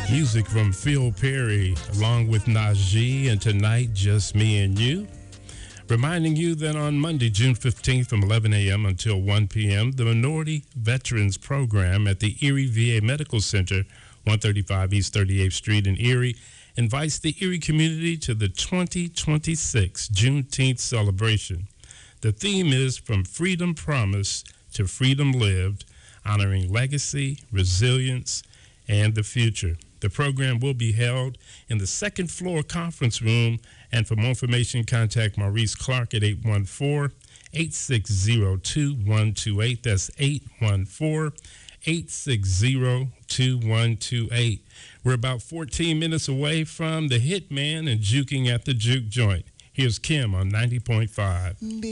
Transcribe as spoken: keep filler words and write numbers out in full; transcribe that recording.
Music from Phil Perry along with Najee, and tonight just me and you. Reminding you that on Monday, June fifteenth from eleven a.m. until one p.m., the Minority Veterans Program at the Erie V A Medical Center, one thirty-five East thirty-eighth Street in Erie, invites the Erie community to the twenty twenty-six Juneteenth celebration. The theme is From Freedom Promised to Freedom Lived, honoring legacy, resilience, and the future. The program will be held in the second floor conference room, and for more information, contact Maurice Clark at eight one four, eight six zero, two one two eight. That's eight one four, eight six zero, two one two eight. We're about fourteen minutes away from the Hitman and Juking at the Juke Joint. Here's Kim on ninety point five.